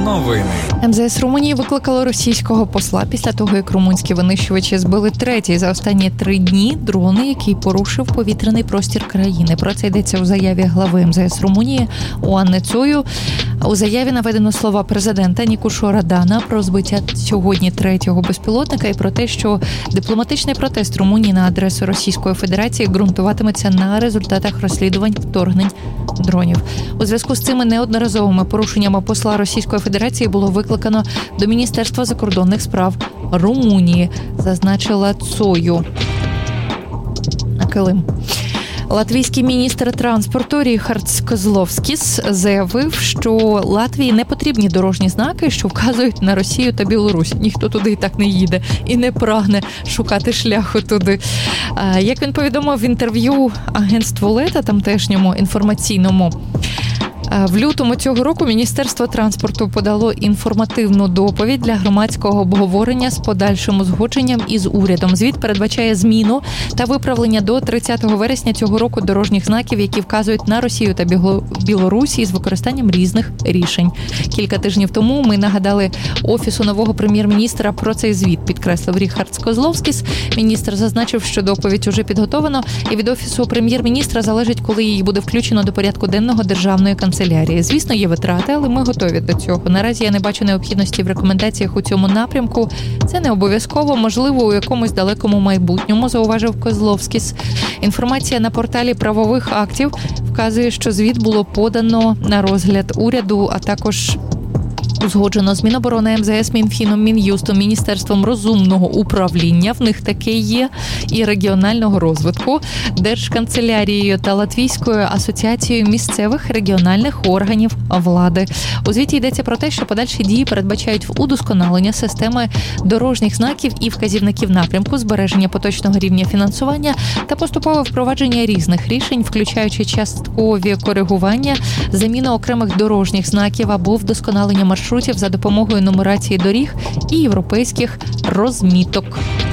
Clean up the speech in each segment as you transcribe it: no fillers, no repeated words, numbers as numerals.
Новини. МЗС Румунії викликало російського посла після того, як румунські винищувачі збили третій за останні 3 дні дрони, який порушив повітряний простір країни. Про це йдеться у заяві глави МЗС Румунії Оанни Цою. У заяві наведено слова президента Нікушу Радана про збиття сьогодні третього безпілотника і про те, що дипломатичний протест Румунії на адресу Російської Федерації ґрунтуватиметься на результатах розслідувань вторгнень дронів. У зв'язку з цими неодноразовими порушеннями посла Російської Федерації було викликано до Міністерства закордонних справ Румунії, зазначила Цою. На килим. Латвійський міністр транспорту Ріхардс Козловскіс заявив, що Латвії не потрібні дорожні знаки, що вказують на Росію та Білорусь. Ніхто туди і так не їде і не прагне шукати шляху туди. Як він повідомив в інтерв'ю агентству Лета, тамтешньому інформаційному, в лютому цього року Міністерство транспорту подало інформативну доповідь для громадського обговорення з подальшим узгодженням із урядом. Звіт передбачає зміну та виправлення до 30 вересня цього року дорожніх знаків, які вказують на Росію та Білорусь із використанням різних рішень. Кілька тижнів тому ми нагадали Офісу нового прем'єр-міністра про цей звіт, підкреслив Ріхардс Козловскіс. Міністр зазначив, що доповідь уже підготовлено, і від Офісу прем'єр-міністра залежить, коли її буде включено до порядку денного державної канцелярії. Звісно, є витрати, але ми готові до цього. Наразі я не бачу необхідності в рекомендаціях у цьому напрямку. Це не обов'язково, можливо, у якомусь далекому майбутньому, зауважив Козловскіс. Інформація на порталі правових актів вказує, що звіт було подано на розгляд уряду, а також узгоджено з Міноборони, МЗС, Мінфіном, Мін'юстом, Міністерством розумного управління, в них таке є, і регіонального розвитку, Держканцелярією та Латвійською асоціацією місцевих регіональних органів влади. У звіті йдеться про те, що подальші дії передбачають удосконалення системи дорожніх знаків і вказівників напрямку, збереження поточного рівня фінансування та поступове впровадження різних рішень, включаючи часткові коригування, заміну окремих дорожніх знаків або вдосконалення маршрутів за допомогою нумерації доріг і європейських розміток.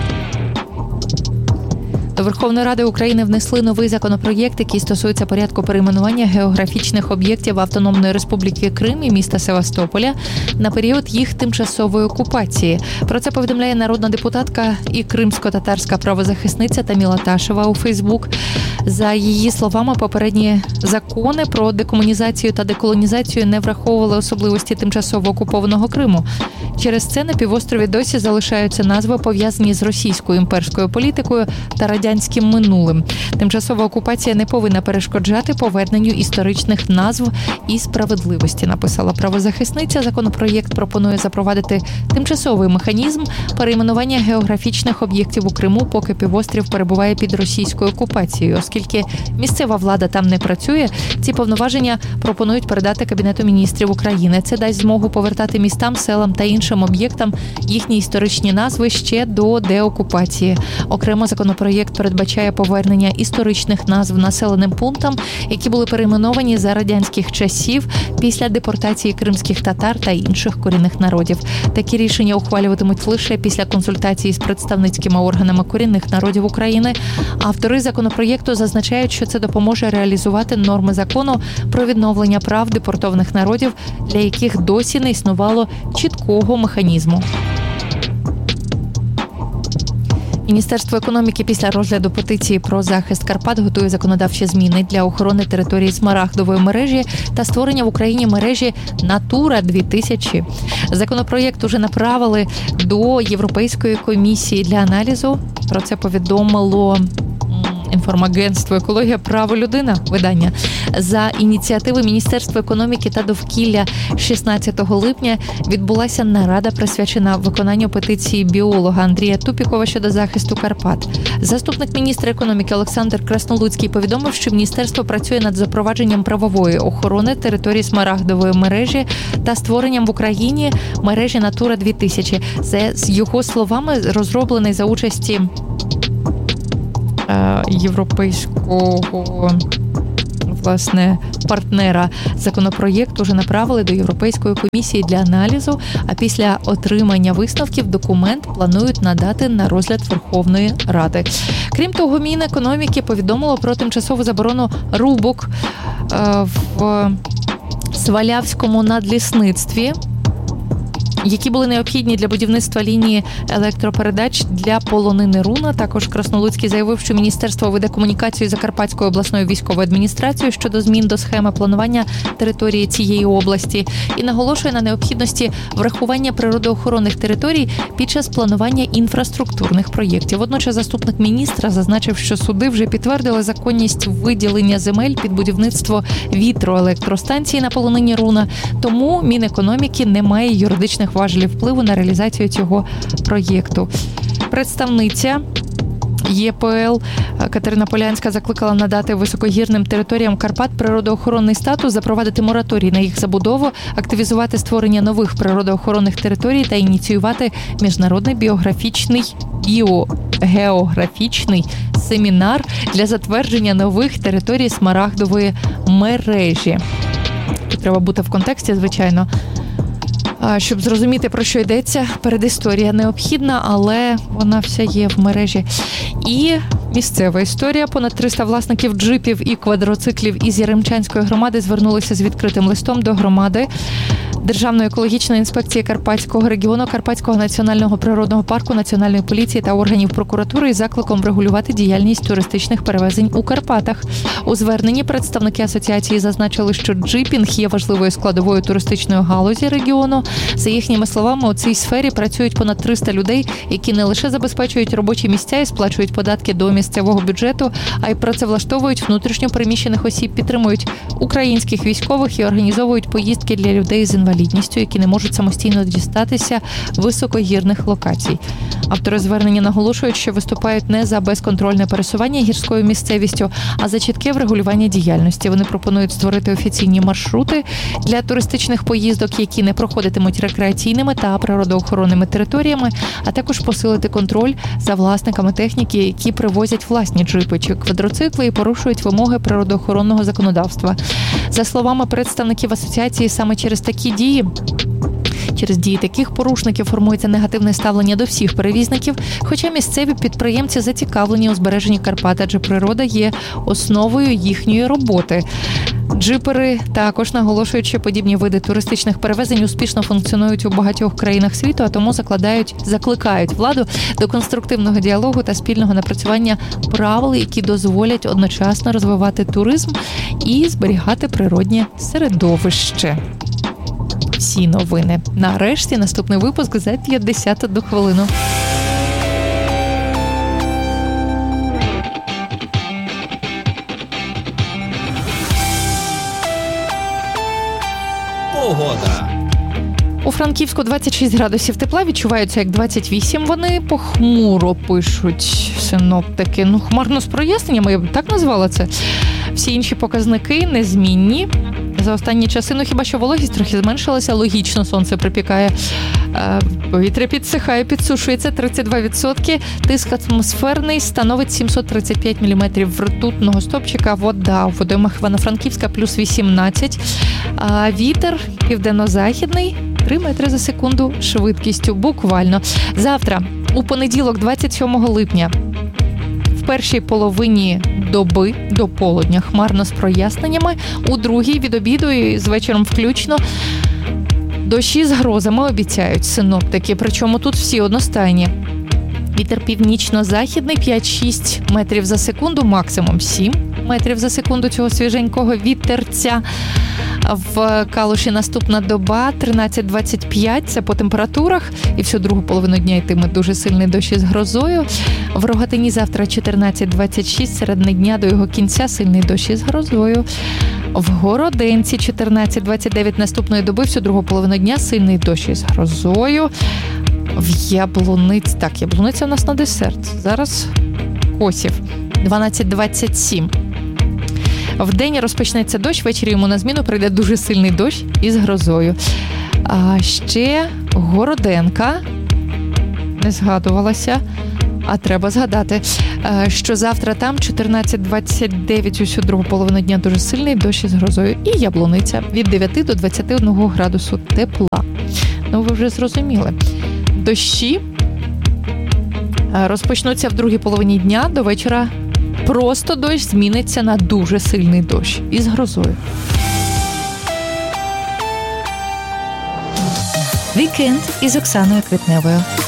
До Верховної Ради України внесли новий законопроєкт, який стосується порядку перейменування географічних об'єктів Автономної Республіки Крим і міста Севастополя на період їх тимчасової окупації. Про це повідомляє народна депутатка і кримсько-татарська правозахисниця Таміла Ташева у Фейсбук. За її словами, попередні закони про декомунізацію та деколонізацію не враховували особливості тимчасово окупованого Криму. Через це на півострові досі залишаються назви, пов'язані з російською імперською політикою та радянським минулим. Тимчасова окупація не повинна перешкоджати поверненню історичних назв і справедливості, написала правозахисниця. Законопроєкт пропонує запровадити тимчасовий механізм перейменування географічних об'єктів у Криму, поки півострів перебуває під російською окупацією. Оскільки місцева влада там не працює, ці повноваження пропонують передати Кабінету міністрів України. Це дасть змогу повертати містам, селам та іншим об'єктам їхні історичні назви ще до деокупації. Окремо законопроєкт передбачає повернення історичних назв населеним пунктам, які були перейменовані за радянських часів після депортації кримських татар та інших корінних народів. Такі рішення ухвалюватимуть лише після консультації з представницькими органами корінних народів України. Автори законопроєкту зазначають, що це допоможе реалізувати норми закону про відновлення прав депортованих народів, для яких досі не існувало чіткого механізму. Міністерство економіки після розгляду петиції про захист Карпат готує законодавчі зміни для охорони території Смарагдової мережі та створення в Україні мережі Натура 2000. Законопроєкт уже направили до Європейської комісії для аналізу. Про це повідомило інформагентство «Екологія. Право людина» видання. За ініціативи Міністерства економіки та довкілля 16 липня відбулася нарада, присвячена виконанню петиції біолога Андрія Тупікова щодо захисту Карпат. Заступник міністра економіки Олександр Краснолуцький повідомив, що міністерство працює над запровадженням правової охорони території Смарагдової мережі та створенням в Україні мережі Натура 2000. Це, з його словами, розроблений за участі європейського партнера. Законопроєкт уже направили до Європейської комісії для аналізу, а після отримання висновків документ планують надати на розгляд Верховної Ради. Крім того, Мінекономіки повідомило про тимчасову заборону рубок в Свалявському надлісництві які були необхідні для будівництва лінії електропередач для полонини Руна. Також Краснолуцький заявив, що міністерство веде комунікацію з Закарпатською обласною військовою адміністрацією щодо змін до схеми планування території цієї області і наголошує на необхідності врахування природоохоронних територій під час планування інфраструктурних проєктів. Водночас заступник міністра зазначив, що суди вже підтвердили законність виділення земель під будівництво вітроелектростанції на полонині Руна, тому Мінекономіки не має юридичних важелів впливу на реалізацію цього проєкту. Представниця ЄПЛ Катерина Полянська закликала надати високогірним територіям Карпат природоохоронний статус, запровадити мораторій на їх забудову, активізувати створення нових природоохоронних територій та ініціювати міжнародний біогеографічний семінар для затвердження нових територій Смарагдової мережі. Тут треба бути в контексті, звичайно. Щоб зрозуміти, про що йдеться, передісторія необхідна, але вона вся є в мережі. І місцева історія. Понад 300 власників джипів і квадроциклів із Яремчанської громади звернулися з відкритим листом до громади Державної екологічної інспекції Карпатського регіону, Карпатського національного природного парку, Національної поліції та органів прокуратури із закликом регулювати діяльність туристичних перевезень у Карпатах. У зверненні представники асоціації зазначили, що джипінг є важливою складовою туристичної галузі регіону. За їхніми словами, у цій сфері працюють понад 300 людей, які не лише забезпечують робочі місця і сплачують податки до місцевого бюджету, а й працевлаштовують внутрішньо переміщених осіб, підтримують українських військових і організовують поїздки для людей з інвалідністю, які не можуть самостійно дістатися високогірних локацій. Автори звернення наголошують, що виступають не за безконтрольне пересування гірською місцевістю, а за чітке врегулювання діяльності. Вони пропонують створити офіційні маршрути для туристичних поїздок, які не проходитимуть рекреаційними та природоохоронними територіями, а також посилити контроль за власниками техніки, які привозять власні джипи чи квадроцикли і порушують вимоги природоохоронного законодавства. За словами представників асоціації, саме через дії таких порушників формується негативне ставлення до всіх перевізників, хоча місцеві підприємці зацікавлені у збереженні Карпат, адже природа є основою їхньої роботи. Джипери також наголошують, що подібні види туристичних перевезень успішно функціонують у багатьох країнах світу, а тому закликають владу до конструктивного діалогу та спільного напрацювання правил, які дозволять одночасно розвивати туризм і зберігати природнє середовище. Всі новини. Нарешті наступний випуск за 51 хвилину. Погода. У Франківську 26 градусів тепла, відчуваються як 28. Вони похмуро пишуть синоптики. Хмарно з проясненнями, я б так назвала це. Всі інші показники незмінні. За останні часи, хіба що вологість трохи зменшилася, логічно, сонце припікає, повітря підсихає, підсушується 32%, тиск атмосферний становить 735 мм ртутного стопчика, вода у водоймах Івано-Франківська плюс 18, а вітер південно-західний 3 метри за секунду швидкістю буквально. Завтра, у понеділок, 27 липня, в першій половині доби до полудня хмарно з проясненнями, у другій від обіду і з вечором включно дощі з грозами обіцяють синоптики, причому тут всі одностайні. Вітер північно-західний 5-6 метрів за секунду, максимум 7 метрів за секунду цього свіженького вітерця. В Калуші наступна доба 13-25, це по температурах, і всю другу половину дня йтиме дуже сильний дощ із грозою. В Рогатині завтра 14-26, середини дня до його кінця сильний дощ із грозою. В Городенці 14-29 наступної доби, всю другу половину дня сильний дощ із грозою. В Яблуниця у нас на десерт. Зараз Косів 12-27. Вдень розпочнеться дощ, ввечері йому на зміну прийде дуже сильний дощ із грозою. А ще Городенка, не згадувалася, а треба згадати, що завтра там 14-29, усю другу половину дня дуже сильний дощ із грозою. І Яблуниця від 9 до 21 градусу тепла. Ви вже зрозуміли. Дощі розпочнуться в другій половині дня, до вечора просто дощ зміниться на дуже сильний дощ із грозою. Вікенд із Оксаною Квітневою.